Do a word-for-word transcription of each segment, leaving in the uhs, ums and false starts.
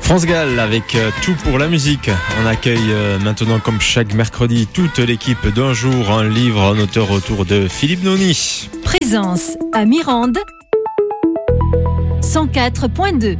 France Gall avec euh, Tout pour la musique. On accueille euh, maintenant, comme chaque mercredi, toute l'équipe d'Un jour, un livre, un auteur autour de Philippe Noni. Présence à Mirande, cent quatre point deux.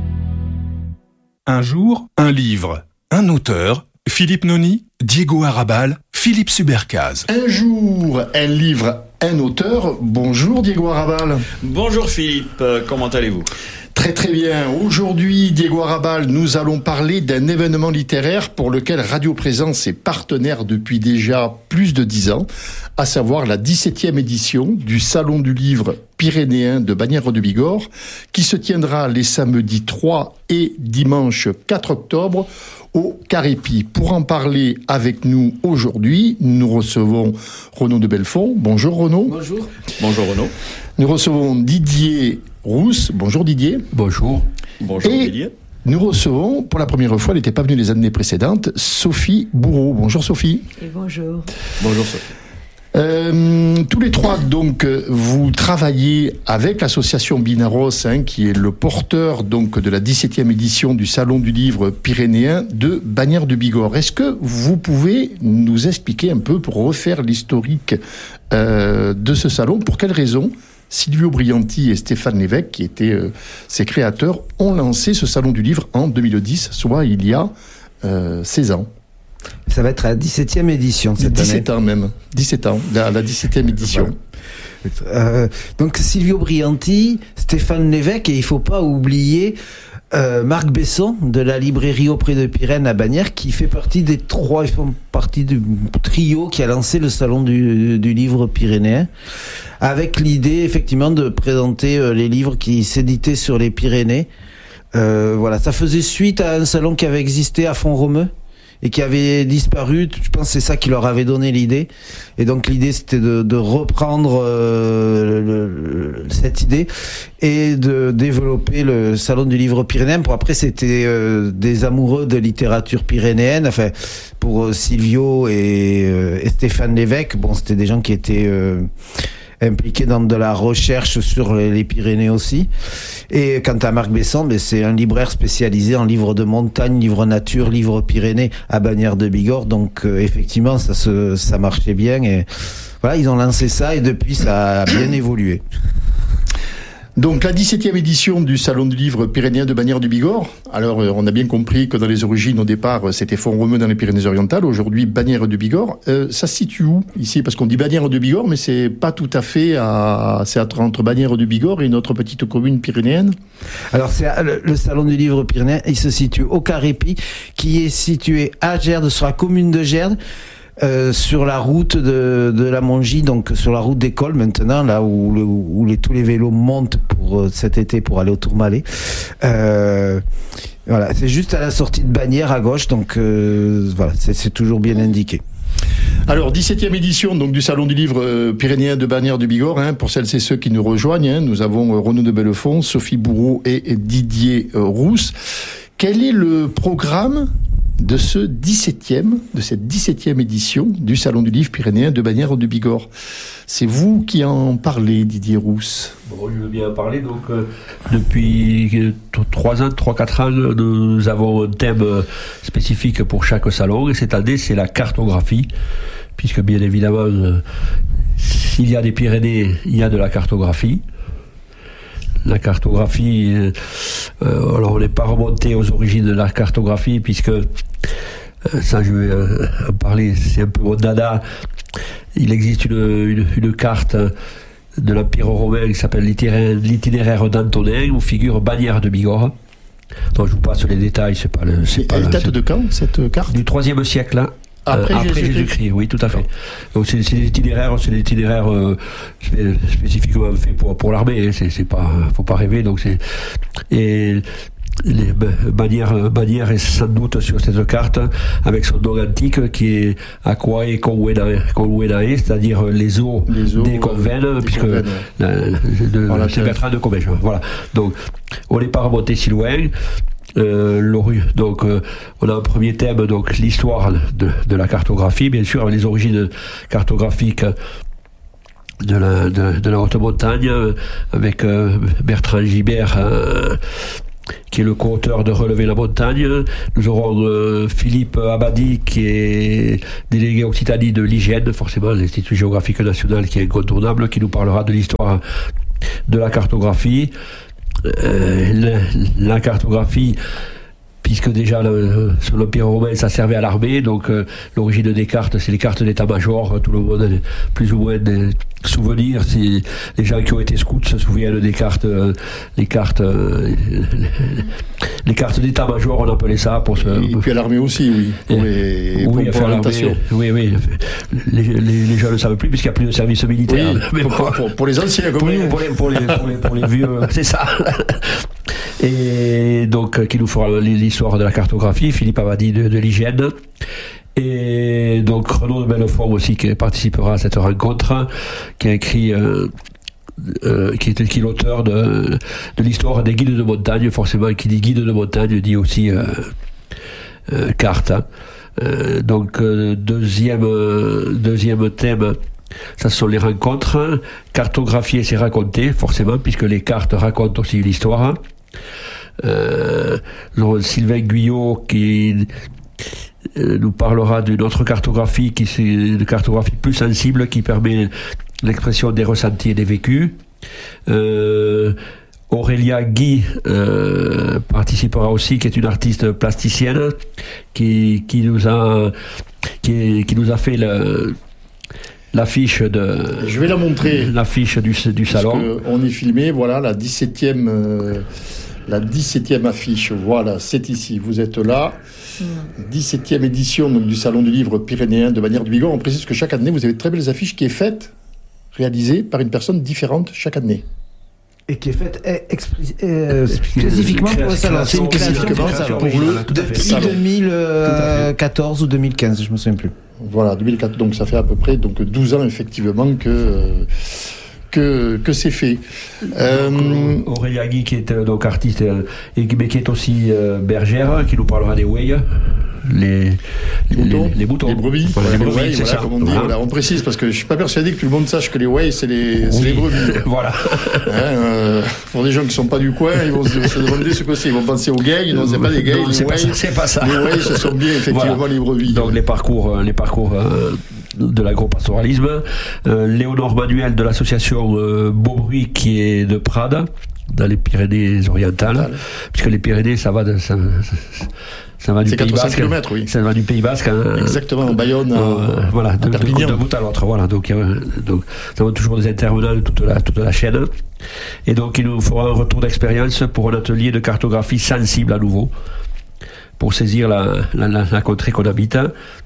Un jour, un livre, un auteur, Philippe Noni, Diego Arrabal, Philippe Subercaz. Un jour, un livre, un auteur. Bonjour Diego Arrabal. Bonjour Philippe, comment allez-vous ? Très très bien. Aujourd'hui, Diego Arrabal, nous allons parler d'un événement littéraire pour lequel Radio Présence est partenaire depuis déjà plus de dix ans, à savoir la dix-septième édition du Salon du Livre Pyrénéen de Bagnères-de-Bigorre, qui se tiendra les samedis trois et dimanche quatre octobre au Carépi. Pour en parler avec nous aujourd'hui, nous recevons Renaud de Belfond. Bonjour Renaud. Bonjour. Bonjour Renaud. Nous recevons Didier Rousse. Bonjour Didier. Bonjour. Bonjour et Didier. Nous recevons, pour la première fois, elle n'était pas venue les années précédentes, Sophie Bourreau. Bonjour Sophie. Et bonjour. Bonjour Sophie. Euh, tous les trois, donc, vous travaillez avec l'association Binaros, hein, qui est le porteur donc de la dix-septième édition du Salon du Livre Pyrénéen de Bagnères-de-Bigorre. Est-ce que vous pouvez nous expliquer un peu, pour refaire l'historique euh, de ce salon, pour quelles raisons Silvio Brianti et Stéphane Lévesque, qui étaient euh, ses créateurs, ont lancé ce Salon du Livre en deux mille dix, soit il y a euh, seize ans. Ça va être la dix-septième édition cette dix-sept année. ans même. dix-sept ans, la, la dix-septième édition. Euh, donc Silvio Brianti, Stéphane Lévesque, et il ne faut pas oublier euh, Marc Besson de la librairie Auprès de Pyrène à Bagnères, qui fait partie des trois, ils font partie du trio qui a lancé le Salon du, du Livre Pyrénéen, avec l'idée effectivement de présenter euh, les livres qui s'éditaient sur les Pyrénées. Euh, voilà, ça faisait suite à un salon qui avait existé à Font-Romeu et qui avait disparu. Je pense que c'est ça qui leur avait donné l'idée. Et donc l'idée, c'était de, de reprendre euh, le, le, cette idée et de développer le Salon du Livre Pyrénéen. Pour après, c'était euh, des amoureux de littérature pyrénéenne. Enfin, pour euh, Silvio et, euh, et Stéphane Lévesque, bon, c'était des gens qui étaient euh, impliqué dans de la recherche sur les Pyrénées aussi. Et quant à Marc Besson, ben c'est un libraire spécialisé en livres de montagne, livres nature, livres Pyrénées à Bagnères-de-Bigorre. Donc euh, effectivement, ça se, ça marchait bien. Et voilà, ils ont lancé ça et depuis, ça a bien évolué. Donc la dix-septième édition du Salon du Livre Pyrénéen de Bagnères-de-Bigorre. Alors on a bien compris que dans les origines, au départ, c'était Font-Romeu dans les Pyrénées-Orientales. Aujourd'hui, Bagnères-de-Bigorre. Euh, ça se situe où ici? Parce qu'on dit Bagnères-de-Bigorre, mais c'est pas tout à fait à... c'est entre Bagnères-de-Bigorre et une autre petite commune pyrénéenne. Alors c'est le, le Salon du Livre Pyrénéen, il se situe au Carépi, qui est situé à Gerde, sur la commune de Gerde. Euh, sur la route de, de la Mongie, donc sur la route d'école maintenant, là où, le, où les, tous les vélos montent pour euh, cet été pour aller au Tourmalet. Euh, voilà, c'est juste à la sortie de Bagnères à gauche, donc euh, voilà, c'est, c'est toujours bien indiqué. Alors, dix-septième édition donc du Salon du Livre euh, Pyrénéen de Bagnères-de-Bigorre, hein, pour celles et ceux qui nous rejoignent, hein, nous avons euh, Renaud de Belfond, Sophie Bourreau et, et Didier euh, Rousse. Quel est le programme de ce dix-septième, de cette dix-septième édition du Salon du Livre Pyrénéen de Bagnères-de-Bigorre? C'est vous qui en parlez, Didier Rousse. Bon, je veux bien en parler. Donc, euh, depuis trois ans, trois, quatre ans, nous avons un thème spécifique pour chaque salon. Et cette année, c'est la cartographie. Puisque, bien évidemment, euh, s'il y a des Pyrénées, il y a de la cartographie. La cartographie, euh, alors on n'est pas remonté aux origines de la cartographie, puisque, euh, ça je vais euh, en parler, c'est un peu mon dada. Il existe une, une, une carte de l'Empire romain qui s'appelle l'itinéraire, l'itinéraire d'Antonin, où figure Bagnères-de-Bigorre. Donc je vous passe les détails, c'est pas le. C'est Et pas elle le, date de quand, cette carte? Du troisième siècle, là. Après, euh, après Jésus-Christ. Jésus-Christ, oui, tout à fait. Donc c'est, c'est des itinéraires, c'est des itinéraires euh, spécifiquement faits pour pour l'armée. Hein, c'est, c'est pas, faut pas rêver. Donc c'est et les Bagnères, Bagnères est sans doute sur cette carte avec son nom antique qui est Aquae Convenae, c'est-à-dire les eaux, les eaux des Convennes, euh, puisque convennes, ouais. la, de, voilà, c'est Bertrand de Comminges. Voilà. Donc on n'est pas remonté si loin. Euh, donc euh, on a un premier thème, donc l'histoire de, de la cartographie, bien sûr, avec les origines cartographiques de la, de, de la haute montagne, avec euh, Bertrand Gibert, euh, qui est le co-auteur de Relever la montagne. Nous aurons euh, Philippe Abadi, qui est délégué Occitanie de l'I G N, forcément l'Institut géographique national, qui est incontournable, qui nous parlera de l'histoire de la cartographie. Euh, la, la cartographie, puisque déjà le, sur l'Empire romain ça servait à l'armée, donc euh, l'origine des cartes, c'est les cartes d'état-major. Tout le monde a plus ou moins des souvenirs. Si les gens qui ont été scouts se souviennent des cartes, euh, les cartes, euh, les cartes d'état-major, on appelait ça pour se. Et puis à l'armée aussi, oui. Pour les, oui, pour, pour l'orientation. Oui, oui. Les, les, les gens ne le savent plus puisqu'il n'y a plus de service militaire. Oui, mais pour, pour, pour, pour les anciens, comme pour les, pour les, pour les, pour les, pour les vieux, c'est ça. Et donc, qui nous fera l'histoire de la cartographie, Philippe Abadi de, de l'I G N. Et donc, Renaud de Belleforme aussi, qui participera à cette rencontre, qui a écrit, euh, euh, qui est, qui est l'auteur de, de l'histoire des guides de montagne. Forcément, qui dit guide de montagne dit aussi euh, euh, carte. Hein. Euh, donc, euh, deuxième, euh, deuxième thème. Ça, ce sont les rencontres. Cartographier, c'est raconter, forcément, puisque les cartes racontent aussi l'histoire. Euh, Sylvain Guyot qui euh, nous parlera d'une autre cartographie, qui c'est une cartographie plus sensible, qui permet l'expression des ressentis et des vécus. Euh, Aurélia Guy euh, participera aussi, qui est une artiste plasticienne, qui, qui nous a qui, qui nous a fait le l'affiche de. Je vais la montrer. L'affiche du, du salon. On est filmé, voilà, la dix-septième, euh, la dix-septième affiche. Voilà, c'est ici. Vous êtes là. dix-septième édition donc, du Salon du Livre Pyrénéen de Bagnères du Bigorre. On précise que chaque année, vous avez de très belles affiches qui est faite, réalisée par une personne différente chaque année. Et qui est faite expri- euh, spécifiquement pour le salon. C'est une création pour le salon. Depuis deux mille quatorze ou deux mille quinze, je ne me souviens plus. Voilà, deux mille quatre, donc ça fait à peu près donc, douze ans effectivement que, que, que c'est fait. Euh, Aurélia Guy, qui est euh, donc artiste, euh, et, mais qui est aussi euh, bergère, qui nous parlera des whey. Les, les, moutons, les, les moutons, les brebis, voilà, les les brebis, whey, c'est voilà, ça. Comme on dit, Voilà. Voilà, on précise parce que je suis pas persuadé que tout le monde sache que les whey c'est les, oui. c'est les brebis. Voilà. Hein, euh, pour des gens qui sont pas du coin, ils vont se, se demander ce que c'est. Ils vont penser aux gays, non, c'est pas des gays. Non, les c'est, whey, pas ça, c'est pas ça. Les whey, ce sont bien effectivement voilà. les brebis. Donc les parcours, les parcours euh, de l'agropastoralisme. Euh, Léonore Manuel de l'association euh, Beaubruit, qui est de Prades, dans les Pyrénées-Orientales, Total. Puisque les Pyrénées, ça va de, ça, ça va du c'est Pays Basque. kilomètres, oui. Ça va du Pays Basque. Hein, exactement, en Bayonne, euh, à, voilà, de, de, de bout à l'autre. Voilà, donc, euh, donc, nous avons toujours des intervenants de toute la, toute la chaîne. Et donc, il nous faudra un retour d'expérience pour un atelier de cartographie sensible à nouveau, pour saisir la, la, la, la contrée qu'on habite.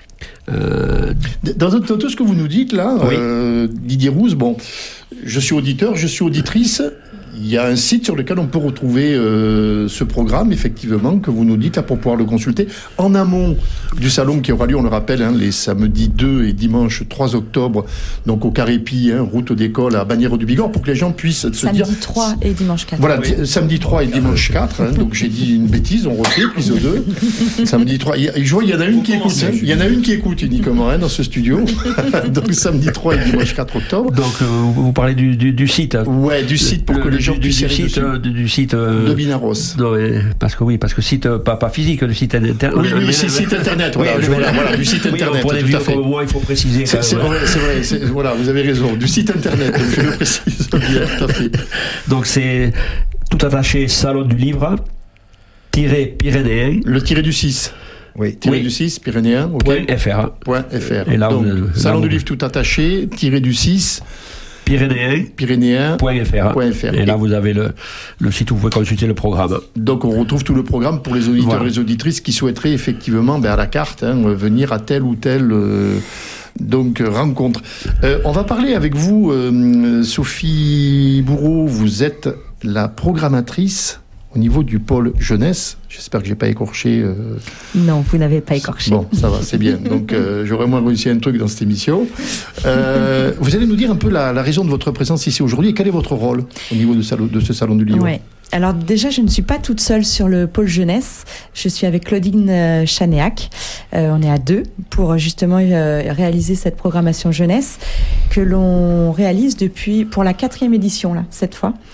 Euh... Dans, dans tout ce que vous nous dites là, oui. euh, Didier Rouz, bon, je suis auditeur, je suis auditrice. Il y a un site sur lequel on peut retrouver euh, ce programme, effectivement, que vous nous dites là pour pouvoir le consulter en amont du salon qui aura lieu, on le rappelle, hein, les samedis deux et dimanche trois octobre, donc au Carépi, hein, route d'école à Bagnères du Bigorre, pour que les gens puissent se samedi dire... Samedi trois et dimanche quatre. Voilà, oui. Samedi trois et dimanche quatre, hein, donc j'ai dit une bêtise, on refait, prise deux. Samedi trois, il, je vois, il y en a une qui écoute, hein, il y en a une qui écoute uniquement hein, dans ce studio, donc samedi trois et dimanche quatre octobre. Donc euh, vous parlez du, du, du site. Hein. Ouais, du site pour le, que les gens du, puissent du site, euh, du, du site euh, de Binaros. Non, mais, parce que oui, parce que site euh, pas, pas physique, le site internet. Oui, oui, c'est site internet. Voilà, oui, je, voilà, voilà, du site internet. Oui, pour les vieux comme moi, il faut préciser. C'est, c'est vrai, c'est vrai. C'est, voilà, vous avez raison. Du site internet. Donc je le précise bien, tout à fait. Donc c'est tout attaché salon du livre tiré pyrénéen. Le tiré du six. Oui. Tiré oui. du six, pyrénéen. Okay. Point fr. Point fr. Et là, donc, vous, salon là, du livre tout attaché, tiré du six. Pyrénéen. Pyrénéen. Point fr. Point fr. Et là, vous avez le, le site où vous pouvez consulter le programme. Donc, on retrouve tout le programme pour les auditeurs voilà. et les auditrices qui souhaiteraient effectivement, ben, à la carte, hein, venir à telle ou telle euh, donc, rencontre. Euh, on va parler avec vous, euh, Sophie Bourreau. Vous êtes la programmatrice au niveau du pôle jeunesse. J'espère que je n'ai pas écorché. Euh... Non, vous n'avez pas écorché. Bon, ça va, c'est bien. Donc, euh, j'aurais moins réussi un truc dans cette émission. Euh, vous allez nous dire un peu la, la raison de votre présence ici aujourd'hui et quel est votre rôle au niveau de, salon, de ce salon du livre. Ouais. Alors déjà, je ne suis pas toute seule sur le pôle jeunesse. Je suis avec Claudine euh, Chanéac. Euh, on est à deux pour justement euh, réaliser cette programmation jeunesse que l'on réalise depuis pour la quatrième édition là cette fois.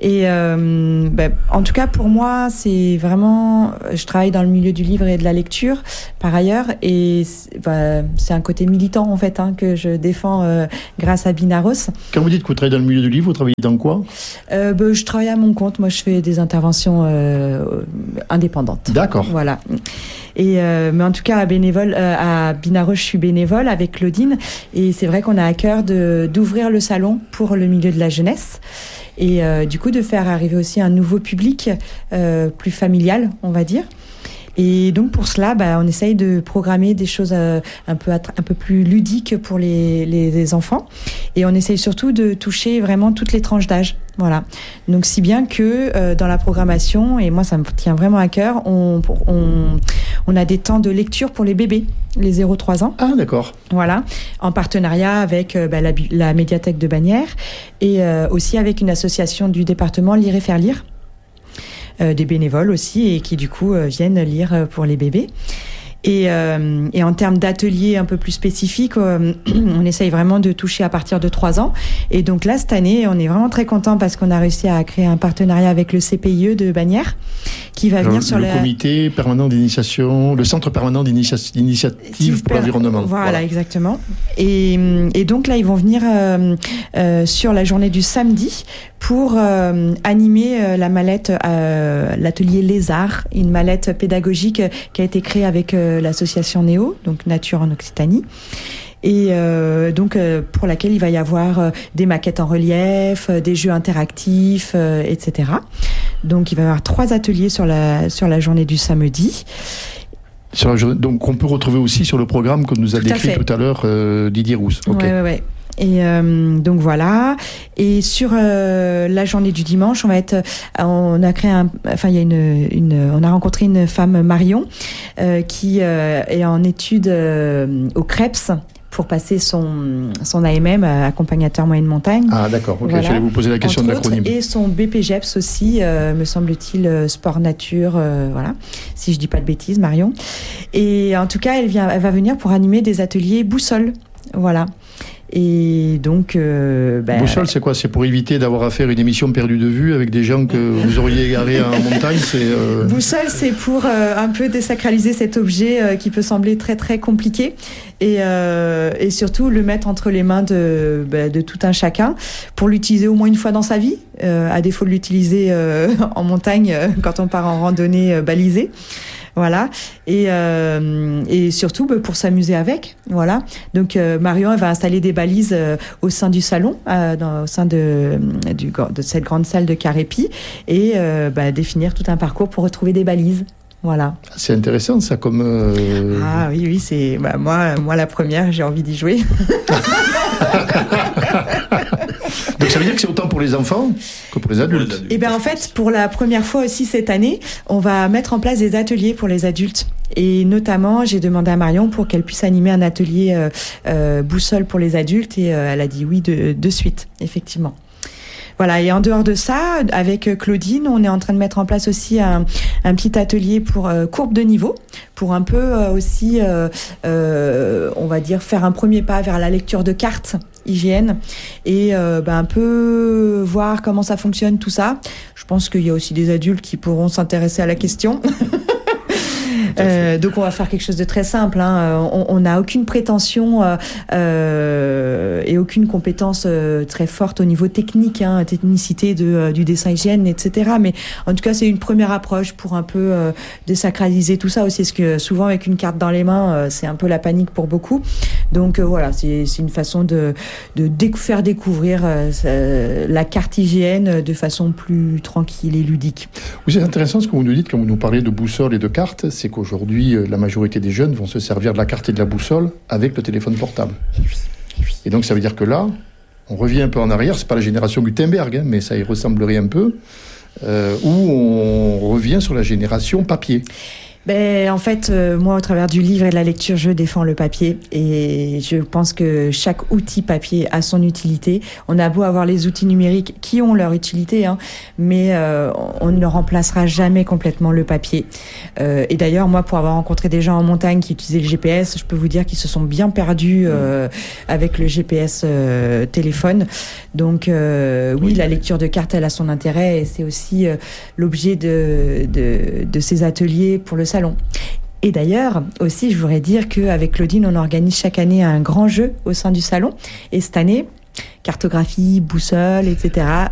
Et euh, ben, en tout cas, pour moi, c'est vraiment... Je travaille dans le milieu du livre et de la lecture, par ailleurs, et c'est, ben, c'est un côté militant, en fait, hein, que je défends euh, grâce à Binaros. Quand vous dites que vous travaillez dans le milieu du livre, vous travaillez dans quoi ? euh, ben, Je travaille à mon compte. Moi, je fais des interventions euh, indépendantes. D'accord. Voilà. Et euh, mais en tout cas, à, bénévole, euh, à Binaros, je suis bénévole avec Claudine. Et c'est vrai qu'on a à cœur de, d'ouvrir le salon pour le milieu de la jeunesse. Et euh, du coup, de faire arriver aussi un nouveau public euh, plus familial, on va dire. Et donc pour cela, bah, on essaye de programmer des choses euh, un peu attra- un peu plus ludiques pour les, les, les enfants. Et on essaye surtout de toucher vraiment toutes les tranches d'âge. Voilà. Donc si bien que euh, dans la programmation, et moi ça me tient vraiment à cœur, on, on, on a des temps de lecture pour les bébés, les zéro à trois ans. Ah d'accord. Voilà, en partenariat avec euh, bah, la, la médiathèque de Bagnères et euh, aussi avec une association du département Lire et Faire Lire. Euh, des bénévoles aussi et qui du coup euh, viennent lire euh, pour les bébés. Et, euh, et en termes d'ateliers un peu plus spécifiques, euh, on essaye vraiment de toucher à partir de trois ans. Et donc là, cette année, on est vraiment très content parce qu'on a réussi à créer un partenariat avec le C P I E de Bagnères qui va venir le, sur le la... comité permanent d'initiation, le centre permanent d'initia- d'initiative pour l'environnement. Voilà, voilà, exactement. Et, et donc là, ils vont venir euh, euh, sur la journée du samedi pour euh, animer euh, la mallette, euh, l'atelier Lézard, une mallette pédagogique euh, qui a été créée avec euh, l'association Néo, donc Nature en Occitanie. Et euh, donc euh, pour laquelle il va y avoir euh, des maquettes en relief, euh, des jeux interactifs, euh, et cetera. Donc il va y avoir trois ateliers sur la sur la journée du samedi. Sur la journée, donc on peut retrouver aussi sur le programme que nous a Tout à décrit fait. tout à l'heure euh, Didier Rousse. Ok. Ouais, ouais, ouais. Et euh, donc voilà. Et sur euh, la journée du dimanche, on va être, on a créé un, enfin il y a une, une, on a rencontré une femme Marion euh, qui euh, est en études euh, au CREPS pour passer son son A M M, accompagnateur moyenne montagne. Ah d'accord. Ok. Voilà. J'allais vous poser la question Entre de l'acronyme. autres, et son B P G E P S aussi, euh, me semble-t-il, euh, sport nature, euh, voilà. Si je dis pas de bêtises, Marion. Et en tout cas, elle vient, elle va venir pour animer des ateliers boussole, voilà. Et donc, euh, ben, Boussole, c'est quoi ? C'est pour éviter d'avoir à faire une émission perdue de vue avec des gens que vous auriez égarés en montagne. C'est euh... Boussole, c'est pour euh, un peu désacraliser cet objet euh, qui peut sembler très très compliqué et, euh, et surtout le mettre entre les mains de, bah, de tout un chacun pour l'utiliser au moins une fois dans sa vie, euh, à défaut de l'utiliser euh, en montagne euh, quand on part en randonnée euh, balisée. Voilà, et, euh, et surtout bah, pour s'amuser avec. Voilà. Donc euh, Marion elle va installer des balises euh, au sein du salon, euh, dans, au sein de, du, de cette grande salle de Carépi, et euh, bah, définir tout un parcours pour retrouver des balises. Voilà. C'est intéressant ça comme. Euh... Ah oui, oui, c'est bah, moi, moi la première, j'ai envie d'y jouer. Donc ça veut dire que c'est autant pour les enfants que pour les adultes. Et bien en fait, pour la première fois aussi cette année, on va mettre en place des ateliers pour les adultes. Et notamment, j'ai demandé à Marion pour qu'elle puisse animer un atelier euh, euh, boussole pour les adultes et euh, elle a dit oui de, de suite, effectivement. Voilà, et en dehors de ça, avec Claudine, on est en train de mettre en place aussi un, un petit atelier pour euh, courbe de niveau, pour un peu euh, aussi, euh, euh, on va dire, faire un premier pas vers la lecture de cartes I G N et euh, ben, un peu voir comment ça fonctionne, tout ça. Je pense qu'il y a aussi des adultes qui pourront s'intéresser à la question. Euh, donc on va faire quelque chose de très simple, hein. On n'a aucune prétention euh, euh, et aucune compétence euh, très forte au niveau technique, hein, technicité de, euh, du dessin hygiène, et cetera. Mais en tout cas c'est une première approche pour un peu euh, désacraliser tout ça aussi, parce que souvent avec une carte dans les mains euh, c'est un peu la panique pour beaucoup. Donc euh, voilà, c'est, c'est une façon de, de décou- faire découvrir euh, la carte hygiène de façon plus tranquille et ludique. Oui, c'est intéressant ce que vous nous dites quand vous nous parlez de boussole et de carte, c'est qu'aujourd'hui, la majorité des jeunes vont se servir de la carte et de la boussole avec le téléphone portable. Et donc, ça veut dire que là, on revient un peu en arrière. C'est pas la génération Gutenberg, hein, mais ça y ressemblerait un peu, euh, où on revient sur la génération papier. Ben, en fait, euh, moi, au travers du livre et de la lecture, je défends le papier et je pense que chaque outil papier a son utilité. On a beau avoir les outils numériques qui ont leur utilité, hein, mais euh, on ne remplacera jamais complètement le papier. Euh, et d'ailleurs, moi, pour avoir rencontré des gens en montagne qui utilisaient le G P S, je peux vous dire qu'ils se sont bien perdus euh, avec le G P S euh, téléphone. Donc, euh, oui, oui, la lecture de cartes, elle a son intérêt et c'est aussi euh, l'objet de, de, de ces ateliers pour le salon. Et d'ailleurs, aussi, je voudrais dire qu'avec Claudine, on organise chaque année un grand jeu au sein du salon. Et cette année, cartographie, boussole, et cetera.